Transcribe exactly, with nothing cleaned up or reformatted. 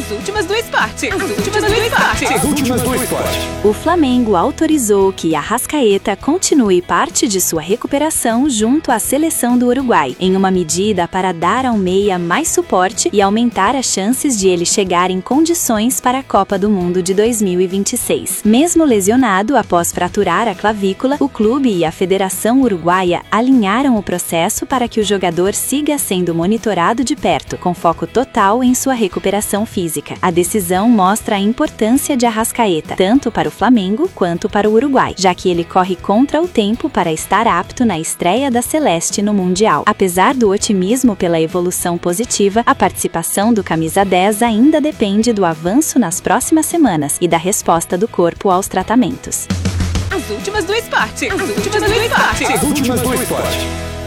As últimas do esporte. As últimas do esporte. As últimas do esporte. O Flamengo autorizou que Arrascaeta continue parte de sua recuperação junto à seleção do Uruguai, em uma medida para dar ao meia mais suporte e aumentar as chances de ele chegar em condições para a Copa do Mundo de dois mil e vinte e seis. Mesmo lesionado após fraturar a clavícula, o clube e a Federação Uruguaia alinharam o processo para que o jogador siga sendo monitorado de perto, com foco total em sua recuperação física. A decisão mostra a importância de Arrascaeta, tanto para o Flamengo quanto para o Uruguai, já que ele corre contra o tempo para estar apto na estreia da Celeste no Mundial. Apesar do otimismo pela evolução positiva, a participação do camisa dez ainda depende do avanço nas próximas semanas e da resposta do corpo aos tratamentos. As últimas do esporte. As últimas do esporte. As últimas do esporte.